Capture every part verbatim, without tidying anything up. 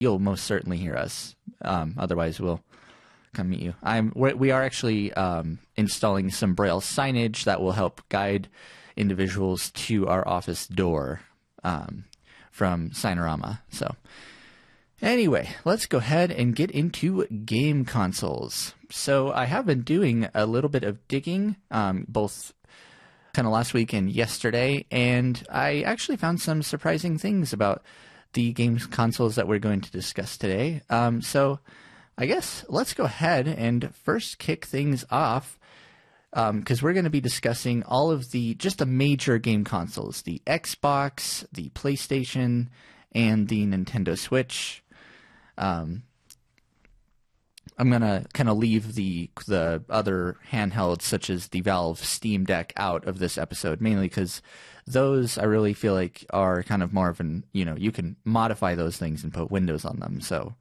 you'll most certainly hear us. Um, otherwise, we'll come meet you. I'm we're, we are actually um, installing some Braille signage that will help guide individuals to our office door um, from Signorama. So anyway, let's go ahead and get into game consoles. So I have been doing a little bit of digging, um, both kind of last week and yesterday, and I actually found some surprising things about the game consoles that we're going to discuss today. Um, so I guess let's go ahead and first kick things off, because um, we're going to be discussing all of the just the major game consoles, the Xbox, the PlayStation, and the Nintendo Switch. Um, I'm going to kind of leave the the other handhelds such as the Valve Steam Deck out of this episode, mainly because those I really feel like are kind of more of an, you know, you can modify those things and put Windows on them. So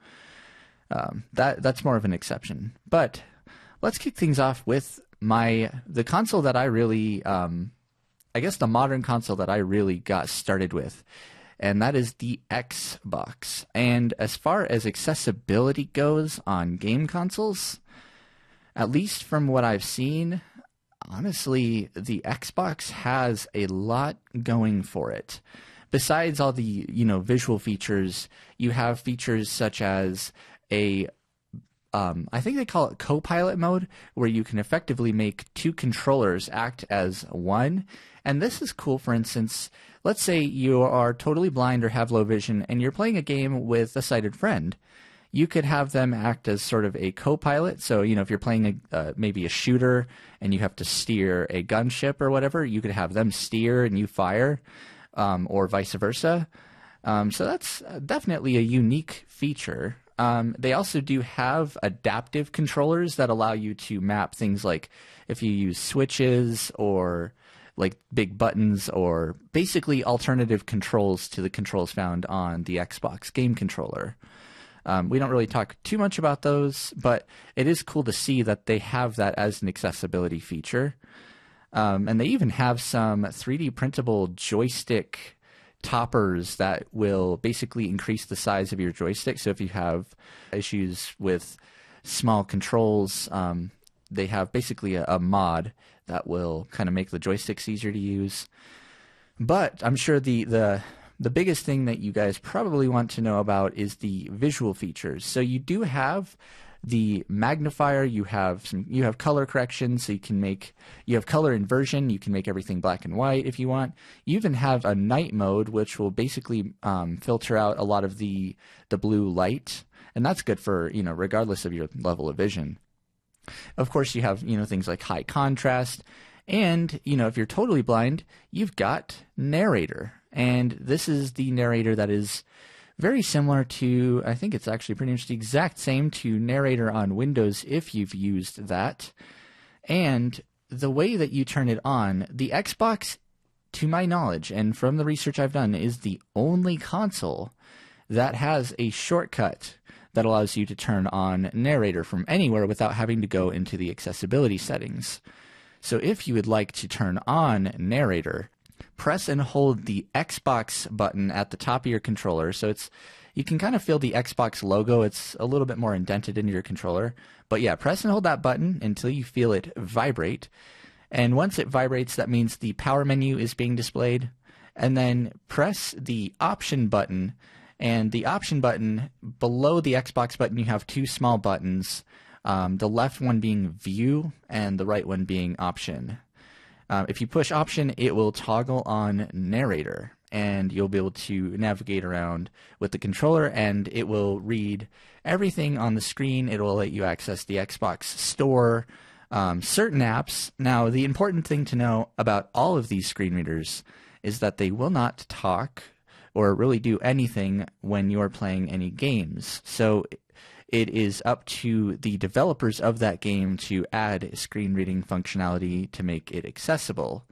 um, that that's more of an exception. But let's kick things off with my the console that I really, um, I guess the modern console that I really got started with. And that is the Xbox. And as far as accessibility goes on game consoles, at least from what I've seen, honestly, the Xbox has a lot going for it. Besides all the, you know, visual features, you have features such as a Um, I think they call it co-pilot mode, where you can effectively make two controllers act as one. And this is cool, for instance, let's say you are totally blind or have low vision and you're playing a game with a sighted friend. You could have them act as sort of a co-pilot. So, you know, if you're playing a, uh, maybe a shooter and you have to steer a gunship or whatever, you could have them steer and you fire, um, or vice versa. Um, so that's definitely a unique feature. Um, they also do have adaptive controllers that allow you to map things like if you use switches or like big buttons or basically alternative controls to the controls found on the Xbox game controller. Um, we don't really talk too much about those, but it is cool to see that they have that as an accessibility feature. Um, and they even have some three D printable joystick toppers that will basically increase the size of your joystick. So if you have issues with small controls, um, they have basically a, a mod that will kind of make the joysticks easier to use. But I'm sure the, the the biggest thing that you guys probably want to know about is the visual features. So you do have the magnifier, you have some, you have color correction, so you can make, you have color inversion, you can make everything black and white if you want. You even have a night mode, which will basically um, filter out a lot of the the blue light, and that's good for, you know, regardless of your level of vision. Of course, you have, you know, things like high contrast, and, you know, if you're totally blind, you've got narrator, and this is the narrator that is very similar to, I think it's actually pretty much the exact same to narrator on Windows if you've used that. And the way that you turn it on, the Xbox, to my knowledge, and from the research I've done, is the only console that has a shortcut that allows you to turn on narrator from anywhere without having to go into the accessibility settings. So if you would like to turn on narrator, press and hold the Xbox button at the top of your controller. So it's, you can kind of feel the Xbox logo. It's a little bit more indented into your controller. But yeah, press and hold that button until you feel it vibrate. And once it vibrates, that means the power menu is being displayed. And then press the option button. And the option button, below the Xbox button, you have two small buttons. Um, the left one being view and the right one being option. Um, if you push option, it will toggle on narrator, and you'll be able to navigate around with the controller, and it will read everything on the screen. It will let you access the Xbox store, um, certain apps. Now, the important thing to know about all of these screen readers is that they will not talk or really do anything when you're playing any games. So it is up to the developers of that game to add screen reading functionality to make it accessible.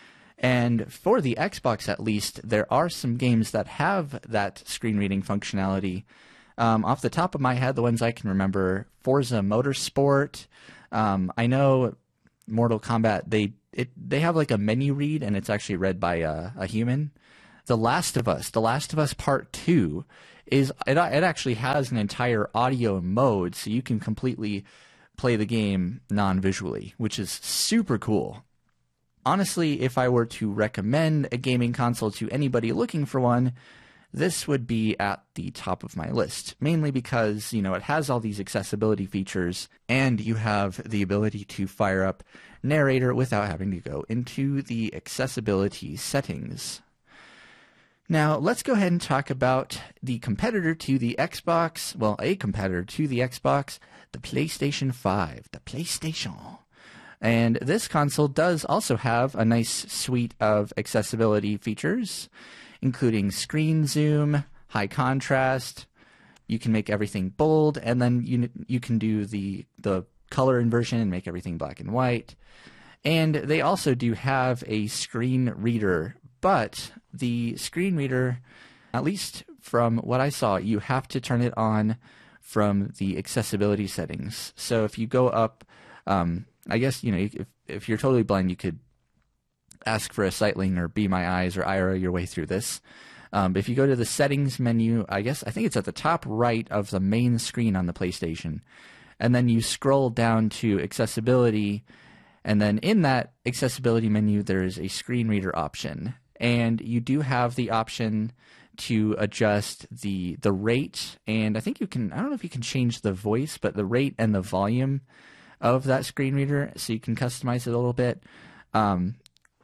And for the Xbox, at least, there are some games that have that screen reading functionality. Um, off the top of my head, the ones I can remember, Forza Motorsport. Um, I know Mortal Kombat, they it, they have like a menu read, and it's actually read by a, a human. The Last of Us, The Last of Us Part two is it, it actually has an entire audio mode, so you can completely play the game non-visually, which is super cool. Honestly, if I were to recommend a gaming console to anybody looking for one, this would be at the top of my list, mainly because, you know, it has all these accessibility features, and you have the ability to fire up narrator without having to go into the accessibility settings. Now, let's go ahead and talk about the competitor to the Xbox, well, a competitor to the Xbox, the PlayStation five, the PlayStation. And this console does also have a nice suite of accessibility features, including screen zoom, high contrast. You can make everything bold, and then you you can do the the color inversion and make everything black and white. And they also do have a screen reader, but the screen reader, at least from what I saw, you have to turn it on from the accessibility settings. So if you go up, um, I guess, you know, if if you're totally blind, you could ask for a Sightling or Be My Eyes or Aira your way through this. Um, but if you go to the settings menu, I guess I think it's at the top right of the main screen on the PlayStation, and then you scroll down to accessibility, and then in that accessibility menu there is a screen reader option, and you do have the option to adjust the the rate, and I think you can, I don't know if you can change the voice, but the rate and the volume of that screen reader, so you can customize it a little bit. Um,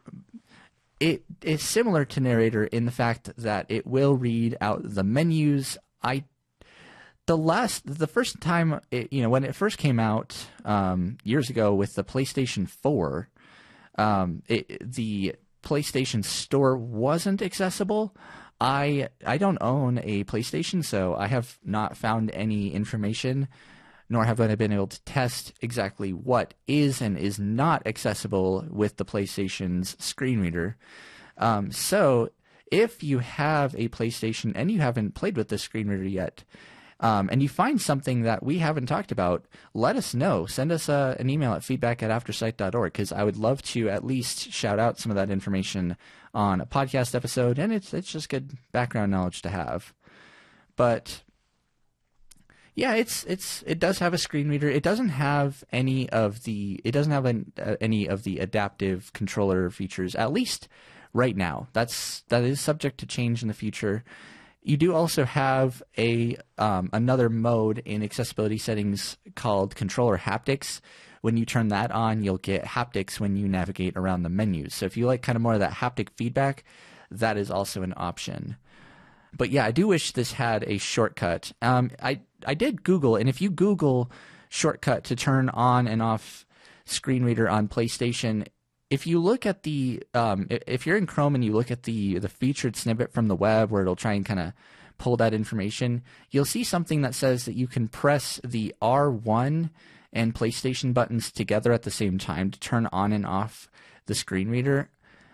It is similar to narrator in the fact that it will read out the menus. I the last the first time it, you know, when it first came out um, years ago with the PlayStation four, um, it, the PlayStation Store wasn't accessible. I I don't own a PlayStation, so I have not found any information, nor have I been able to test exactly what is and is not accessible with the PlayStation's screen reader. Um, so if you have a PlayStation and you haven't played with the screen reader yet, um, and you find something that we haven't talked about, let us know. Send us a, an email at feedback at aftersight dot org, because I would love to at least shout out some of that information on a podcast episode, and it's it's just good background knowledge to have. But yeah, it's it's it does have a screen reader. It doesn't have any of the it doesn't have an, uh, any of the adaptive controller features, at least right now. That's that is subject to change in the future. You do also have a um, another mode in accessibility settings called controller haptics. When you turn that on, you'll get haptics when you navigate around the menus. So if you like kind of more of that haptic feedback, that is also an option. But yeah, I do wish this had a shortcut. Um, I I did Google, and if you Google shortcut to turn on and off screen reader on PlayStation, if you look at the um, if you're in Chrome and you look at the the featured snippet from the web where it'll try and kind of pull that information, you'll see something that says that you can press the R one and PlayStation buttons together at the same time to turn on and off the screen reader.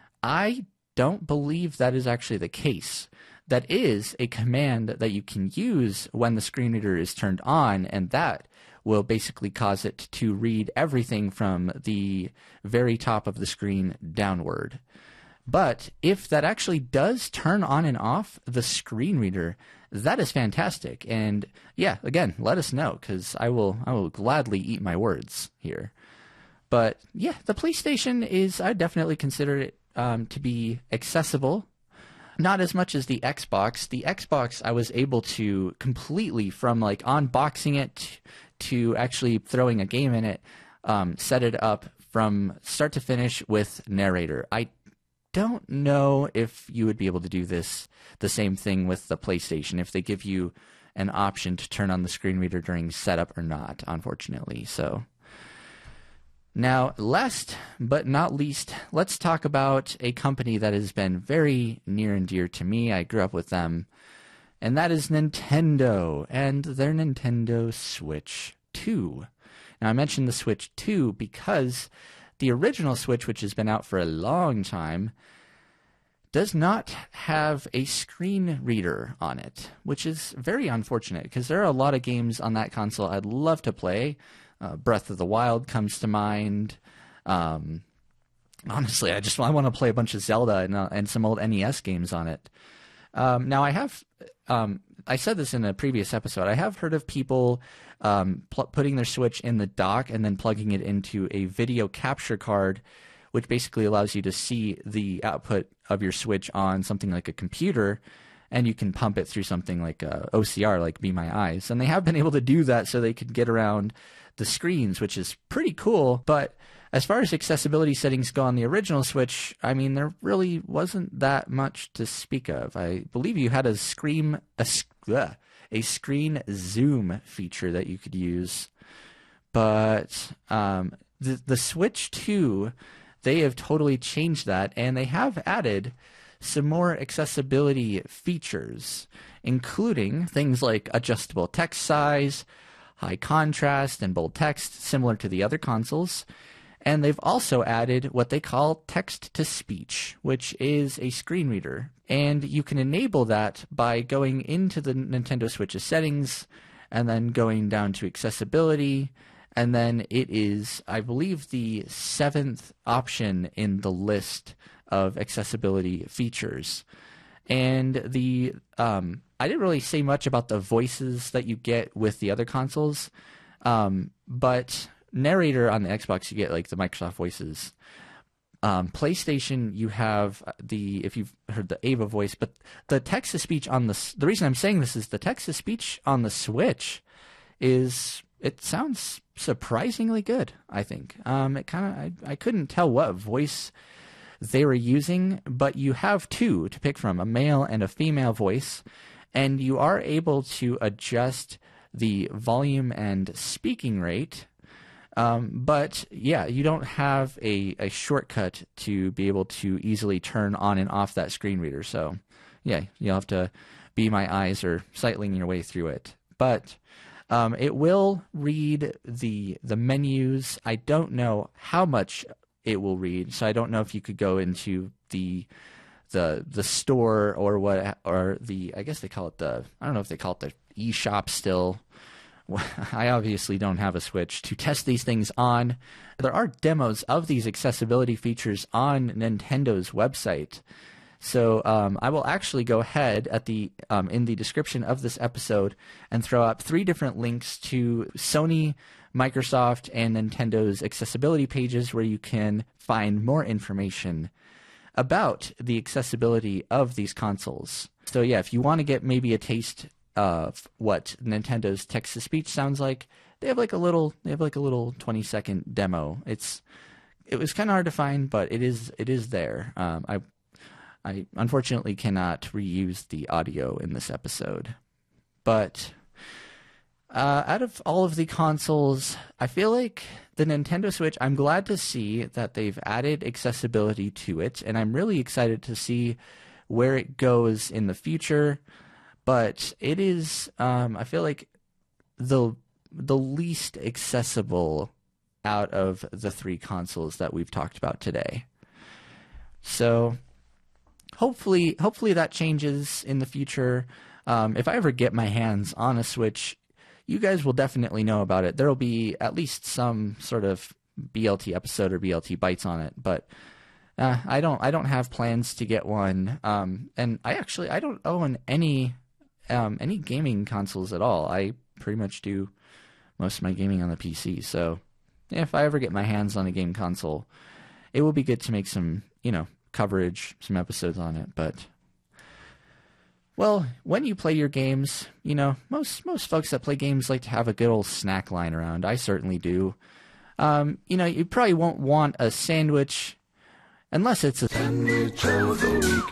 I don't believe that is actually the case. That is a command that you can use when the screen reader is turned on, and that will basically cause it to read everything from the very top of the screen downward. But if that actually does turn on and off the screen reader, that is fantastic. And yeah, again, let us know, because I will I will gladly eat my words here. But yeah, the PlayStation is, I definitely consider it um, to be accessible. Not as much as the Xbox. The Xbox, I was able to completely, from like unboxing it to actually throwing a game in it, um, set it up from start to finish with narrator. I don't know if you would be able to do this, the same thing with the PlayStation, if they give you an option to turn on the screen reader during setup or not, unfortunately. So now, last but not least, let's talk about a company that has been very near and dear to me. I grew up with them, and that is Nintendo and their Nintendo Switch two. Now, I mentioned the Switch two because the original Switch, which has been out for a long time, does not have a screen reader on it, which is very unfortunate because there are a lot of games on that console I'd love to play. Uh, Breath of the Wild comes to mind. Um, honestly, I just I want to play a bunch of Zelda and, uh, and some old N E S games on it. Um, now, I have um, I said this in a previous episode. I have heard of people um, pl- putting their Switch in the dock and then plugging it into a video capture card, which basically allows you to see the output of your Switch on something like a computer, and you can pump it through something like a O C R, like Be My Eyes. And they have been able to do that so they could get around the screens, which is pretty cool. But as far as accessibility settings go on the original Switch, I mean, there really wasn't that much to speak of. I believe you had a screen, a, ugh, a screen zoom feature that you could use. But um, the, the Switch two, they have totally changed that, and they have added some more accessibility features, including things like adjustable text size, high contrast, and bold text, similar to the other consoles. And they've also added what they call text-to-speech, which is a screen reader. And you can enable that by going into the Nintendo Switch's settings and then going down to accessibility. And then it is, I believe, the seventh option in the list of accessibility features. And the um, I didn't really say much about the voices that you get with the other consoles, um, but narrator on the Xbox, you get like the Microsoft voices. Um, PlayStation, you have the, if you've heard the Ava voice, but the text-to-speech on the, the reason I'm saying this is the text-to-speech on the Switch is, it sounds surprisingly good, I think. Um, it kind of, I, I couldn't tell what voice they were using, but you have two to pick from, a male and a female voice, and you are able to adjust the volume and speaking rate. Um, but yeah, you don't have a, a shortcut to be able to easily turn on and off that screen reader. So yeah, you'll have to Be My Eyes or sightling your way through it. But um, it will read the the menus. I don't know how much it will read, so I don't know if you could go into the the the store or what, or the, I guess they call it the, I don't know if they call it the eShop still. I obviously don't have a Switch to test these things on. There are demos of these accessibility features on Nintendo's website. So um, I will actually go ahead at the um, in the description of this episode and throw up three different links to Sony, Microsoft, and Nintendo's accessibility pages where you can find more information about the accessibility of these consoles. So yeah, if you want to get maybe a taste of what Nintendo's text-to-speech sounds like, they have like a little they have like a little twenty second demo. It's it was kind of hard to find, but it is it is there. Um, I I unfortunately cannot reuse the audio in this episode, but uh, out of all of the consoles, I feel like the Nintendo Switch, I'm glad to see that they've added accessibility to it, and I'm really excited to see where it goes in the future. But it is, um, I feel like, the the least accessible out of the three consoles that we've talked about today. So hopefully, hopefully that changes in the future. Um, if I ever get my hands on a Switch, you guys will definitely know about it. There will be at least some sort of B L T episode or B L T bites on it, but uh, I don't. I don't have plans to get one. Um, and I actually I don't own any. Um, any gaming consoles at all. I pretty much do most of my gaming on the P C. So if I ever get my hands on a game console, it will be good to make some, you know, coverage, some episodes on it. But, well, when you play your games, you know, most most folks that play games like to have a good old snack lying around. I certainly do. Um, you know, you probably won't want a sandwich unless it's a sandwich of the week.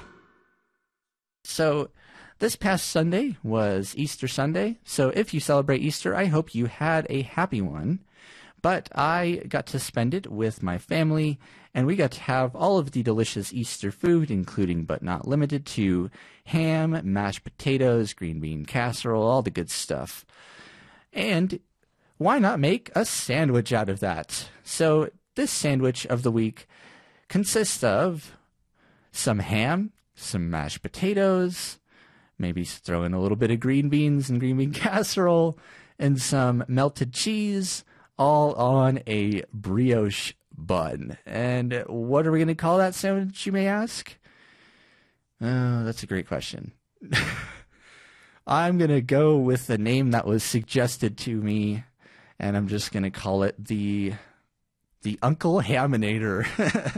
So this past Sunday was Easter Sunday, so if you celebrate Easter, I hope you had a happy one. But I got to spend it with my family, and we got to have all of the delicious Easter food, including but not limited to ham, mashed potatoes, green bean casserole, all the good stuff. And why not make a sandwich out of that? So this sandwich of the week consists of some ham, some mashed potatoes, maybe throw in a little bit of green beans and green bean casserole, and some melted cheese, all on a brioche bun. And what are we going to call that sandwich, you may ask? Oh, that's a great question. I'm going to go with the name that was suggested to me, and I'm just going to call it the the Uncle Haminator.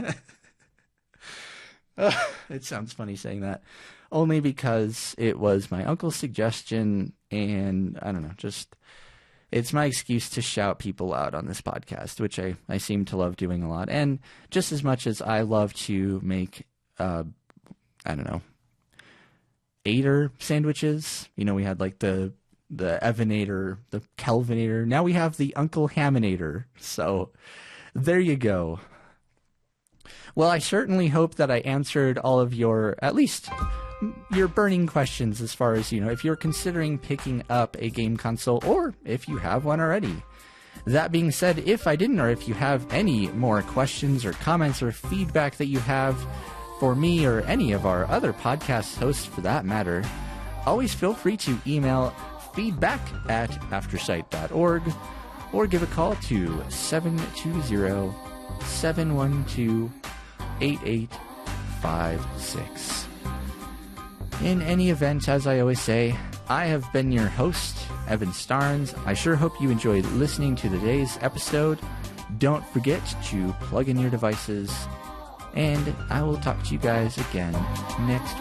uh, it sounds funny saying that, only because it was my uncle's suggestion, and I don't know, just it's my excuse to shout people out on this podcast, which I, I seem to love doing a lot. And just as much as I love to make, uh, I don't know, Ader sandwiches. You know, we had like the the Evanator, the Kelvinator. Now we have the Uncle Haminator. So there you go. Well, I certainly hope that I answered all of your, at least your burning questions as far as, you know, if you're considering picking up a game console or if you have one already. That being said, if I didn't, or if you have any more questions or comments or feedback that you have for me or any of our other podcast hosts for that matter, always feel free to email feedback at aftersight dot org or give a call to seven two zero, seven one two, eight eight five six. In any event, as I always say, I have been your host, Evan Starnes. I sure hope you enjoyed listening to today's episode. Don't forget to plug in your devices, and I will talk to you guys again next